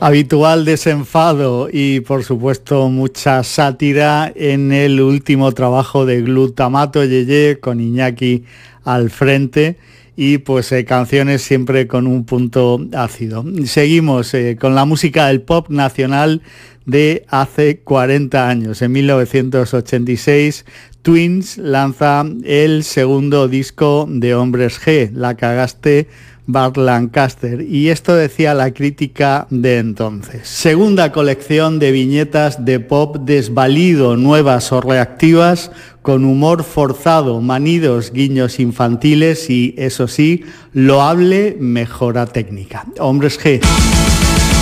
Habitual desenfado y por supuesto mucha sátira en el último trabajo de Glutamato Yeye con Iñaki al frente y pues canciones siempre con un punto ácido. Seguimos con la música del pop nacional de hace 40 años. En 1986 Twins lanza el segundo disco de Hombres G, La Cagaste, Bart Lancaster, y esto decía la crítica de entonces. Segunda colección de viñetas de pop desvalido, nuevas o reactivas, con humor forzado, manidos, guiños infantiles y, eso sí, loable mejora técnica. Hombres G.